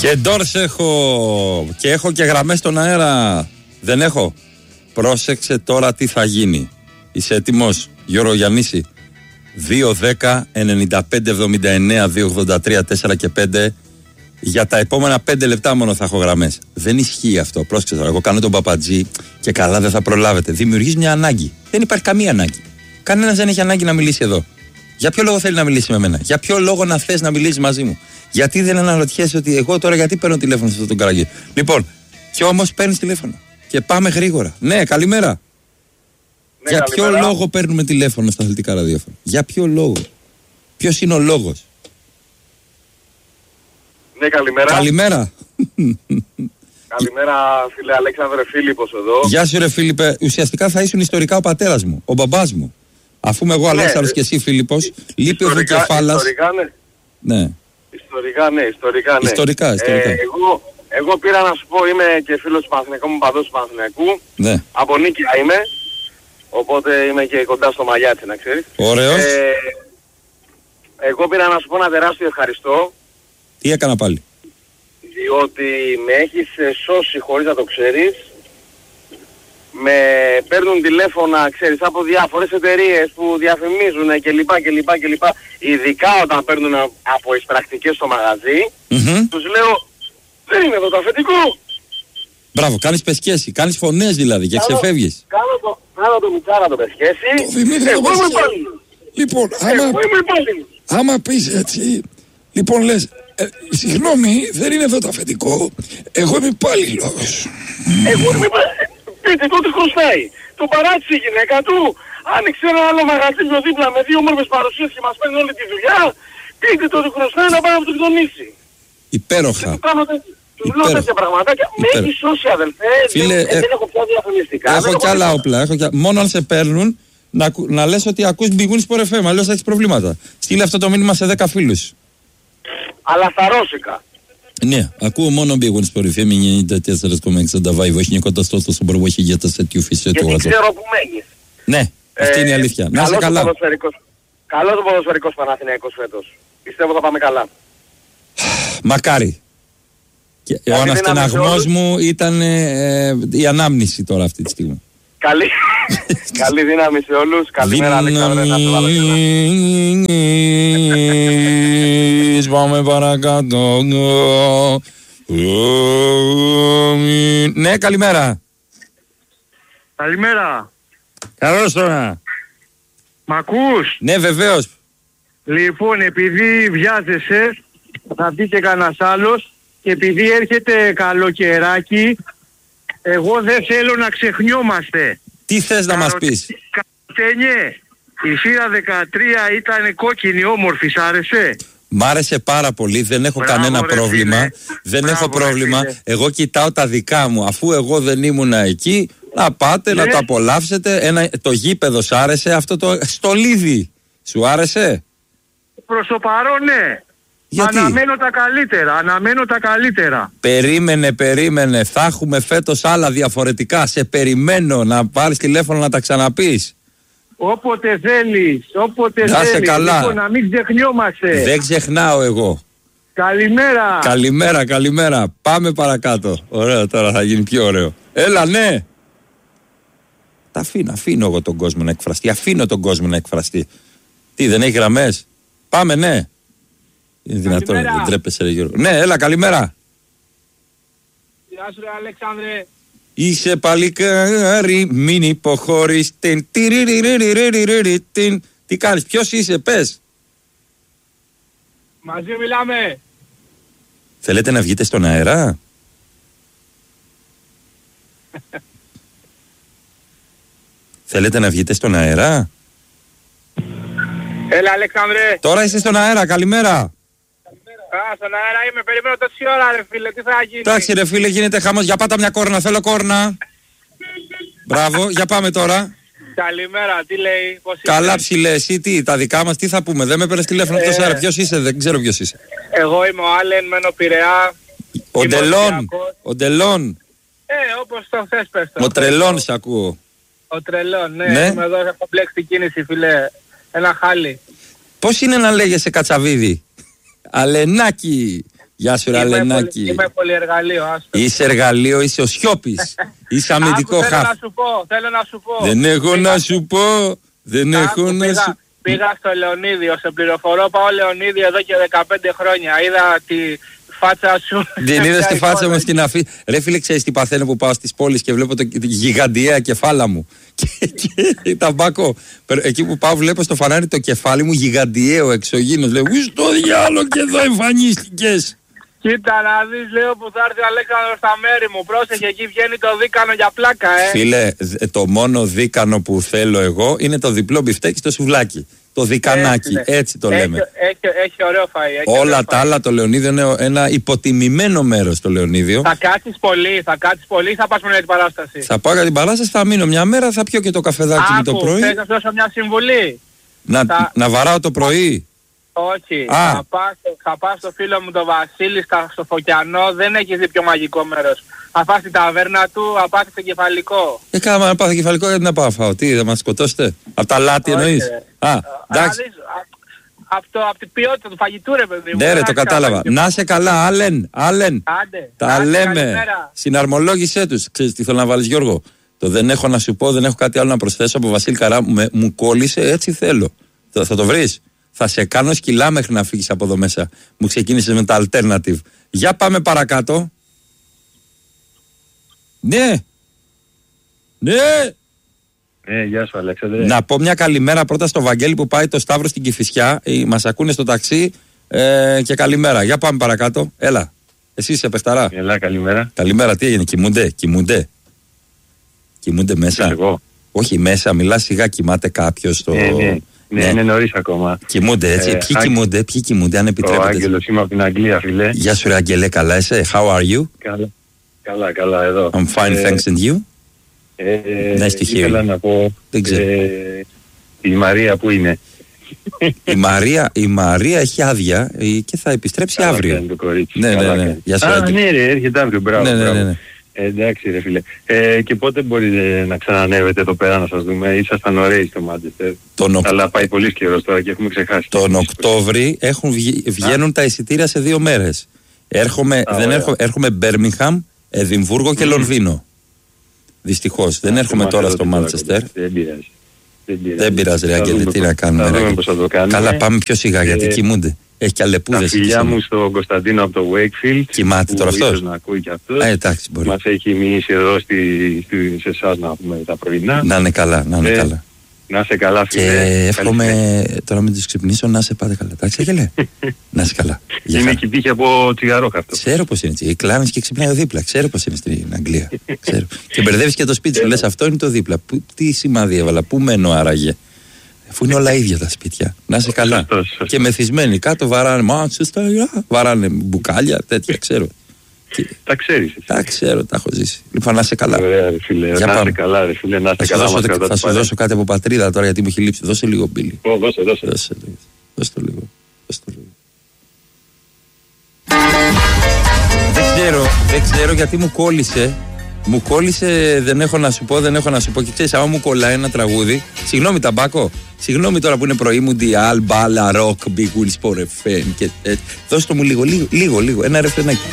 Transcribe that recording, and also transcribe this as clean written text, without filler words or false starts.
Και ντόρς έχω. Και έχω και γραμμές στον αέρα. Δεν έχω. Πρόσεξε τώρα τι θα γίνει. Είσαι έτοιμος, Γιώργο Γιαννήση? 2-10-95-79-283-4 και 5. Για τα επόμενα 5 λεπτά μόνο θα έχω γραμμές. Δεν ισχύει αυτό. Πρόσεξε τώρα. Εγώ κάνω τον παπατζή και καλά δεν θα προλάβετε. Δημιουργείς μια ανάγκη. Δεν υπάρχει καμία ανάγκη. Κανένας δεν έχει ανάγκη να μιλήσει εδώ. Για ποιο λόγο θέλει να μιλήσει με μένα? Για ποιο λόγο να θες να μιλήσει μαζί μου? Γιατί δεν αναρωτιέσαι ότι εγώ τώρα γιατί παίρνω τηλέφωνο σε αυτόν τον καραγί? Λοιπόν, και όμως παίρνεις τηλέφωνο. Και πάμε γρήγορα. Ναι, καλημέρα. Ναι, για καλημέρα. ποιο λόγο παίρνουμε τηλέφωνο στα αθλητικά ραδιόφωνα? Για ποιο λόγο? Ποιος είναι ο λόγος? Ναι, καλημέρα. Καλημέρα. Καλημέρα, φίλε Αλέξανδρε, Φίλιππος εδώ. Γεια σου ρε Φίλιππε. Ουσιαστικά θα ήσουν ιστορικά ο πατέρας μου, ο μπαμπάς μου. Αφού είμαι εγώ Αλέξανδρος και εσύ Φίλιππος, λείπει ο Βουκεφάλας. Ιστορικά, ναι. Ναι. Ιστορικά, ναι. Ιστορικά. Εγώ πήρα να σου πω, είμαι και φίλος του Παναθηναϊκού, μου παδός του Παναθηναϊκού. Ναι. Από Νίκαια είμαι, οπότε είμαι και κοντά στο Μαλιάτσι, να ξέρεις. Ωραίος. Εγώ πήρα να σου πω ένα τεράστιο ευχαριστώ, Τι έκανα πάλι? διότι με έχεις σώσει χωρίς να το ξέρεις. Με παίρνουν τηλέφωνα, ξέρεις, από διάφορες εταιρείες που διαφημίζουν κλπ. Ειδικά όταν παίρνουν από εισπρακτικές στο μαγαζί, τους λέω, δεν είναι εδώ το αφεντικό. Μπράβο, κάνεις πεσκέση, κάνεις φωνές δηλαδή και ξεφεύγεις. Κάνω το μητσάρα το πεσκέση. Εγώ είμαι υπάλληλος. Λοιπόν, Εγώ είμαι υπάλληλος. άμα πεις έτσι, λοιπόν λες, συγγνώμη, δεν είναι εδώ το αφεντικό, εγώ είμαι υπάλληλος. Εγώ είμαι υπάλληλος. Πείτε τότε χρωστάει. Το παράτησε η γυναίκα του. Άνοιξε ένα άλλο μαγαζί πιο δίπλα με 2 όμορφες παρουσίες και μας παίρνει όλη τη δουλειά. Πείτε τότε χρωστάει να πάει να τον γονίσει. Υπέροχα. Τους λέω τέτοια πραγματάκια. Με έχει σώσει αδελφέ. Φίλε, δεν έχω πια διαφημιστικά. Έχω κι άλλα όπλα. Μόνο αν σε παίρνουν να λες ότι ακούς Big Win Sport FM, αλλιώς θα έχεις προβλήματα. Στείλε αυτό το μήνυμα σε 10 φίλους. Αλλά στα ρώσικα. Ναι, ακούω μόνο Big Win Sport FM 94,6. Давай, όχι κονταστό στο προβόχη για τα σετιού φυσιό του Γιατί ξέρω που μένεις. Ναι, αυτή είναι η αλήθεια. Να είσαι καλά. Καλός ο ποδοσφαιρικός Παναθηναϊκός φέτος. Πιστεύω θα πάμε καλά. Μακάρι. Και ο αναστεναγμός μου ήταν η ανάμνηση τώρα αυτή τη στιγμή. Καλή δύναμη σε όλους. Καλημέρα Αλέξανδρε, να σε βάλω καλά. Πάμε παρακάτω. Ναι, καλημέρα. Καλημέρα. Καλώς τώρα. Μ' ακούς? Ναι, βεβαίως. Λοιπόν, επειδή βιάζεσαι, θα βγει και κανένας άλλος και επειδή έρχεται καλοκαιράκι, εγώ δεν θέλω να ξεχνιόμαστε. Τι θες να μας πεις? Καροτένιε, η σειρά 13 ήταν κόκκινη, όμορφη, σ' άρεσε? Μ' άρεσε πάρα πολύ, δεν έχω κανένα πρόβλημα. Φίλε. Δεν Μπράβο, έχω πρόβλημα. φίλε. Εγώ κοιτάω τα δικά μου. Αφού εγώ δεν ήμουνα εκεί, να πάτε να το απολαύσετε. Το γήπεδο σ' άρεσε, αυτό το στολίδι σου άρεσε? Προς το παρόν, ναι. Γιατί? Αναμένω τα καλύτερα. Περίμενε. Θα έχουμε φέτος άλλα διαφορετικά. Σε περιμένω να πάρεις τηλέφωνο να τα ξαναπείς. Όποτε θέλεις. Να είσαι καλά. Λοιπόν, να μην ξεχνιόμαστε. Δεν ξεχνάω εγώ. Καλημέρα. Πάμε παρακάτω. Ωραίο, τώρα θα γίνει πιο ωραίο. Έλα, ναι. Τα αφήνω εγώ τον κόσμο να εκφραστεί. Αφήνω τον κόσμο να εκφραστεί. Τι, δεν έχει γραμμές? Πάμε, ναι. Είναι δυνατόν, δεν τρέπεσαι ρε Γιώργο. Ναι, έλα, καλημέρα. Γεια σου ρε Αλέξανδρε. Είσαι παλικάρι, μην υποχωρείς. Τι κάνεις, ποιος είσαι, πες. Μαζί μιλάμε. Θέλετε να βγείτε στον αέρα? Θέλετε να βγείτε στον αέρα? Έλα Αλέξανδρε. Τώρα είσαι στον αέρα, καλημέρα. Στον αέρα είμαι, περιμένω τόση ώρα ρε φίλε, τι θα γίνει? Εντάξει ρε φίλε, γίνεται χαμός. Για πάτα μια κόρνα, θέλω κόρνα. Μπράβο, για πάμε τώρα. Καλημέρα, τι λέει, πώς είσαι? Καλά ψηλέ, εσύ τι, τα δικά μας τι θα πούμε? Δεν με παίρνεις τηλέφωνο εκτός αέρα. Ποιος είσαι, δεν ξέρω ποιος είσαι. Εγώ είμαι ο Άλεν, μένω Πειραιά. Ο Ντελόν. Όπως το θες πες το. Ο Τρελόν σ' ακούω. Ο Τρελόν, ναι. Ναι. Είμαι εδώ, έχω μπλέξει την κίνηση φίλε. Ένα χάλι. Πώς είναι να λέγεσαι Κατσαβίδη? Αλενάκι. Γεια σου, Ραλενάκη. Είμαι πολυεργαλείο, άστο. Είσαι εργαλείο, είσαι ο Σιώπης. Είσαι αμυντικό χαφ. Θέλω να σου πω. Δεν έχω να σου πω. Πήγα στο Λεωνίδιο, σε πληροφορώ, πάω Λεωνίδιο εδώ και 15 χρόνια. Είδα τη φάτσα σου. Δεν είδες τη φάτσα μου στην αφή. Ρε φίλε, ξέρεις τι παθαίνω που πάω στις πόλεις και βλέπω το γιγαντιαία κεφάλα μου. Και ταμπάκο. Εκεί που πάω βλέπω στο φανάρι το κεφάλι μου γιγαντιαίο, εξωγήινος. Λέω, στο διάλογο και εδώ εμφανίστηκες. Κοίτα να δεις, λέω, που θα έρθει ο Αλέξανδρος στα μέρη μου. Πρόσεχε, εκεί βγαίνει το δίκανο για πλάκα, Φίλε, το μόνο δίκανο που θέλω εγώ είναι το διπλό μπιφτέκι στο σουβλάκι. Το δικανάκι, έτσι το λέμε. Έχει ωραίο φαΐ. Όλα τα άλλα, το Λεωνίδιο είναι ένα υποτιμημένο μέρος το Λεωνίδιο. Θα κάτσεις πολύ ή θα πας μόνο για την παράσταση? Θα πάω για την παράσταση, θα μείνω μια μέρα, θα πιω και το καφεδάκι μου το πρωί. Θες να σου δώσω μια συμβουλή? Να βαράω το πρωί. Όχι, θα πας στο φίλο μου τον Βασίλη στο Φωκιανό, δεν έχεις δει πιο μαγικό μέρος. Θα πας στην ταβέρνα του, θα πας στο κεφαλικό. Κάμα να πάω στο κεφαλικό, γιατί να πάω φάω, τι θα μας σκοτώσετε? Απ' τα λάτι εννοείς? Εντάξει. Από την ποιότητα του φαγητού, ρε παιδί μου. Ναι ρε, το κατάλαβα. Να σε καλά, Άλεν. Τα λέμε. Συναρμολόγησέ τους. Ξέρεις τι θέλω να βάλεις, Γιώργο? Το δεν έχω να σου πω, δεν έχω κάτι άλλο να προσθέσω από Βασίλη Καρά, μου κόλλησε, έτσι θέλω. Θα το βρεις? Θα σε κάνω σκυλά μέχρι να φύγεις από εδώ μέσα. Μου ξεκίνησες με τα alternative. Για πάμε παρακάτω. Ναι. Γεια σου, Αλέξανδρε. Να πω μια καλημέρα πρώτα στο Βαγγέλη που πάει το Σταύρο στην Κηφισιά. Μας ακούνε στο ταξί και καλημέρα. Για πάμε παρακάτω. Έλα. Εσύ είσαι παιχταρά. Έλα, καλημέρα. Καλημέρα, τι έγινε? Κοιμούνται μέσα? Εγώ. Όχι μέσα, μιλάς σιγά, κοιμάται κάποιος στο... Ναι, είναι νωρίς ακόμα. Κοιμούνται έτσι. Ποιοι κοιμούνται, αν επιτρέπετε? Ο Άγγελος, είμαι από την Αγγλία, φίλε. Γεια σου, ρε Αγγελέ, καλά είσαι? How are you? Καλά, εδώ. I'm fine, thanks, and you? Nice to hear. Ήθελα να πω, η Μαρία που είναι? Η Μαρία έχει άδεια και θα επιστρέψει αύριο. Το κορίτσι. Ναι. Γεια σου, Άγγελε. Ναι, ρε, έρχεται αύριο, μπράβο. Ναι. Εντάξει, ρε φίλε. Και πότε μπορείτε να ξανανεύετε εδώ πέρα να σας δούμε? Ήσασταν ωραίοι στο Μάντσεστερ. Αλλά πάει πολύ καιρός τώρα και έχουμε ξεχάσει. Τον Οκτώβρη βγαίνουν τα εισιτήρια σε 2 μέρες. Έρχομαι Μπέρμιγχαμ, Εδιμβούργο και Λονδίνο. Δυστυχώς. Δεν έρχομαι τώρα στο Μάντσεστερ. Δεν πειράζει, ρε Αγγέλε, τι να κάνουμε? Καλά, πάμε πιο σιγά γιατί κοιμούνται. Έχει και αλεπούδες. Τα φιλιά μου στον Κωνσταντίνο από το Wakefield. Κοιμάται τώρα αυτός? Να ακούει και αυτός. Εντάξει, μπορεί. Μας έχει μείνει εδώ σε εσάς να πούμε τα πρωινά. Να είναι καλά. Να είσαι καλά, φίλε. Και εύχομαι τώρα μην τους ξυπνήσω να σε πάτε καλά. Εντάξει, Αγγέλε. Να είσαι καλά. Είναι και τύχη από τσιγαρόχαρτο. Ξέρω πως είναι έτσι. Κλάνεις και ξυπνάει ο δίπλα. Ξέρω πως είναι στην Αγγλία. Και μπερδεύεις και το σπίτι σου. Λες αυτό είναι το δίπλα. Τι σημάδι έβαλα, πού μένω άραγε? Αφού είναι όλα ίδια τα σπίτια. Να είσαι καλά. Και μεθυσμένοι κάτω βαράνε Μάντσεστερ, βαράνε μπουκάλια, τέτοια, ξέρω. Τα ξέρεις? Τα ξέρω, τα έχω ζήσει. Λοιπόν, να είσαι καλά. Ωραία, ρε φίλε. Να είσαι καλά, ρε φίλε. Θα σου δώσω κάτι από πατρίδα τώρα γιατί μου έχει λείψει. Δώσε λίγο μπίλι. Δώσε το λίγο. Δεν ξέρω γιατί μου κόλλησε. Μου κόλλησε, δεν έχω να σου πω. Και ξέρεις, άμα μου κολλάει ένα τραγούδι. Συγγνώμη, Ταμπάκο. Συγγνώμη τώρα που είναι πρωί μου. Διάλ, μπάλα, ροκ, big wheels, sport FM. Δώστε μου λίγο. Ένα ρεφρενάκι.